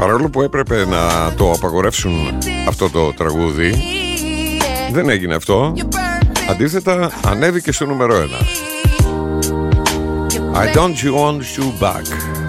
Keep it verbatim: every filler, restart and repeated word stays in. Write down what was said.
Παρόλο που έπρεπε να το απαγορεύσουν αυτό το τραγούδι, δεν έγινε αυτό. Αντίθετα, ανέβηκε στο νούμερο ένα. I don't want you back.